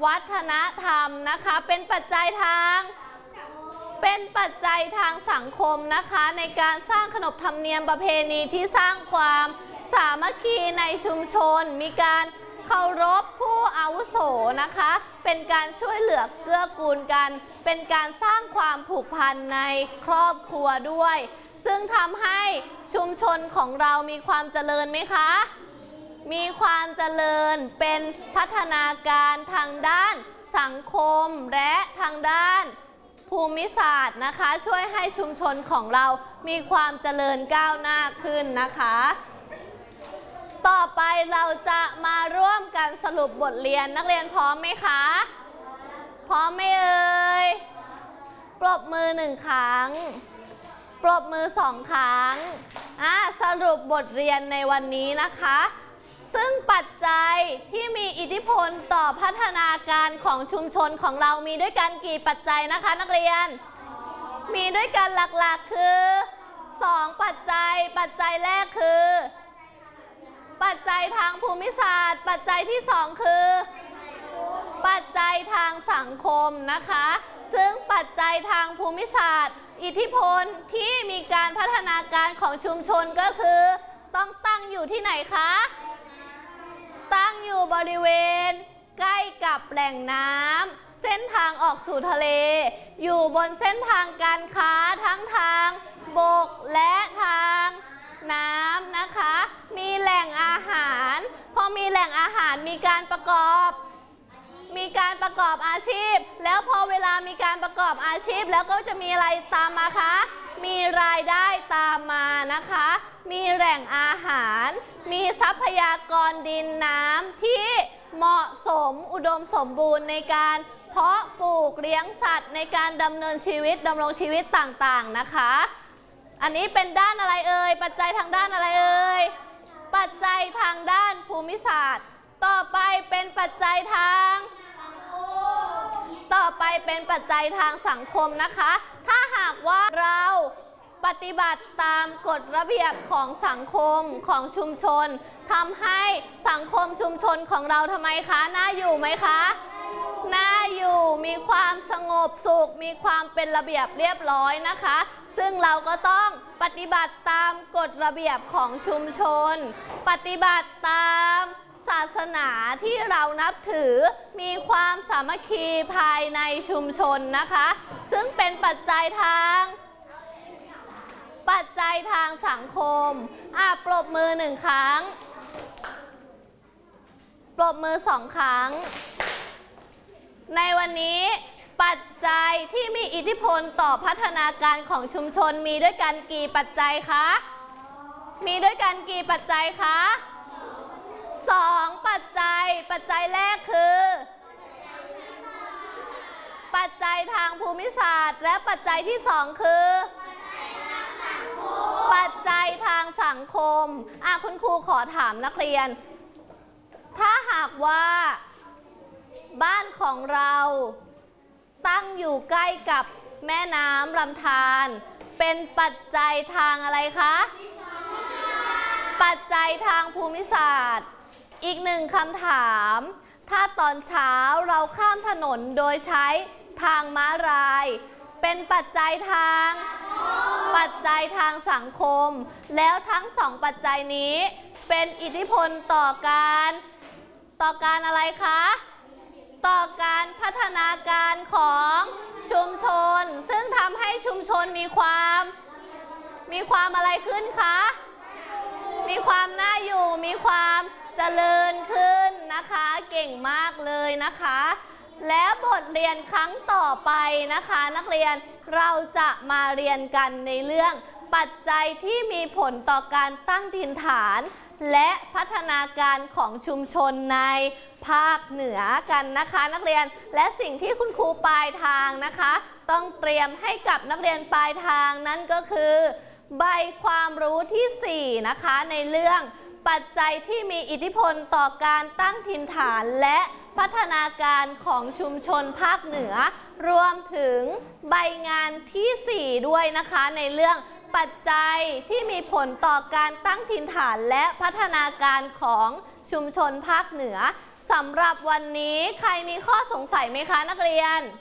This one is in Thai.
วัฒนธรรมนะคะเป็นปัจจัยทางสังคมนะคะในการสร้างขนบธรรมเนียมประเพณีที่สร้างความสามัคคีในชุมชนมีการเคารพผู้อาวุโสนะคะเป็นการช่วยเหลือเกื้อกูลกันเป็นการสร้างความผูกพันในครอบครัวด้วยซึ่งทำให้ชุมชนของเรามีความเจริญไหมคะมีความเจริญเป็นพัฒนาการทางด้านสังคมและทางด้านภูมิศาสตร์นะคะช่วยให้ชุมชนของเรามีความเจริญก้าวหน้าขึ้นนะคะต่อไปเราจะมาร่วมกันสรุปบทเรียนนักเรียนพร้อมไหมคะพร้อมไหมเอ่ยปรบมือ1 ครั้งปรบมือ2 ครั้งสรุปบทเรียนในวันนี้นะคะซึ่งปัจจัยที่มีอิทธิพลต่อพัฒนาการของชุมชนของเรามีด้วยกันกี่ปัจจัยนะคะนักเรียนมีด้วยกันหลักๆคือ2 ปัจจัยปัจจัยแรกคือปัจจัยทางภูมิศาสตร์ปัจจัยที่2คือปัจจัยทางสังคมนะคะซึ่งปัจจัยทางภูมิศาสตร์อิทธิพลที่มีการพัฒนาการของชุมชนก็คือต้องตั้งอยู่ที่ไหนคะตั้งอยู่บริเวณใกล้กับแหล่งน้ำเส้นทางออกสู่ทะเลอยู่บนเส้นทางการค้าทั้งทางบกและทางน้ำนะคะมีแหล่งอาหารพอมีแหล่งอาหารมีการประกอบอาชีพแล้วพอเวลามีการประกอบอาชีพแล้วก็จะมีอะไรตามมาคะมีรายได้ตามมานะคะมีแหล่งอาหารมีทรัพยากรดินน้ำที่เหมาะสมอุดมสมบูรณ์ในการเพาะปลูกเลี้ยงสัตว์ในการดำรงชีวิตต่างๆนะคะอันนี้เป็นด้านอะไรเอ่ยปัจจัยทางด้านอะไรเอ่ยปัจจัยทางด้านภูมิศาสตร์ต่อไปเป็นปัจจัยทางสังคมนะคะถ้าหากว่าเราปฏิบัติตามกฎระเบียบของสังคมของชุมชนทำให้สังคมชุมชนของเราทำไมคะน่าอยู่ไหมคะน่าอยู่มีความสงบสุขมีความเป็นระเบียบเรียบร้อยนะคะซึ่งเราก็ต้องปฏิบัติตามกฎระเบียบของชุมชนปฏิบัติตามศาสนาที่เรานับถือมีความสามัคคีภายในชุมชนนะคะซึ่งเป็นปัจจัยทางสังคมปรบมือ1 ครั้งปรบมือ2 ครั้งในวันนี้ปัจจัยที่มีอิทธิพลต่อพัฒนาการของชุมชนมีด้วยกันกี่ปัจจัยคะมีด้วยกันกี่ปัจจัยคะ2 ปัจจัยแรกคือปัจจัยทางภูมิศาสตร์และปัจจัยที่2คือปัจจัยทางสังคมคุณครูขอถามนักเรียนถ้าหากว่าบ้านของเราตั้งอยู่ใกล้กับแม่น้ำลำธารเป็นปัจจัยทางอะไรคะปัจจัยทางภูมิศาสตร์อีก1 คำถามถ้าตอนเช้าเราข้ามถนนโดยใช้ทางม้าลายเป็นปัจจัยทางสังคมแล้วทั้ง2 ปัจจัยนี้เป็นอิทธิพลต่อการอะไรคะต่อการพัฒนาการของชุมชนซึ่งทำให้ชุมชนมีความอะไรขึ้นคะมีความน่าอยู่มีความเจริญขึ้นนะคะเก่งมากเลยนะคะและบทเรียนครั้งต่อไปนะคะนักเรียนเราจะมาเรียนกันในเรื่องปัจจัยที่มีผลต่อการตั้งถิ่นฐานและพัฒนาการของชุมชนในภาคเหนือกันนะคะนักเรียนและสิ่งที่คุณครูปลายทางนะคะต้องเตรียมให้กับนักเรียนปลายทางนั่นก็คือใบความรู้ที่4นะคะในเรื่องปัจจัยที่มีอิทธิพลต่อการตั้งถิ่นฐานและพัฒนาการของชุมชนภาคเหนือรวมถึงใบงานที่4ด้วยนะคะในเรื่องปัจจัยที่มีผลต่อการตั้งถิ่นฐานและพัฒนาการของชุมชนภาคเหนือสำหรับวันนี้ใครมีข้อสงสัยไหมคะนักเรียน